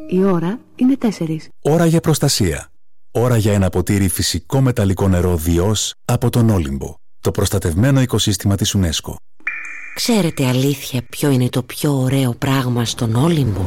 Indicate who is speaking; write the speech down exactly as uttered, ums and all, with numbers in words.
Speaker 1: Η ώρα είναι τέσσερις.
Speaker 2: Ώρα για προστασία. Ώρα για ένα ποτήρι φυσικό μεταλλικό νερό Διός από τον Όλυμπο, το προστατευμένο οικοσύστημα της UNESCO.
Speaker 3: Ξέρετε αλήθεια ποιο είναι το πιο ωραίο πράγμα στον Όλυμπο?